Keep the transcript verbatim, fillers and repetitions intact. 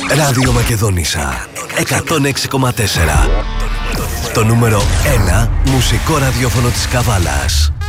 Ράδιο Μακεδόνισσα εκατόν έξι κόμμα τέσσερα. Το νούμερο ένα μουσικό ραδιόφωνο της Καβάλας.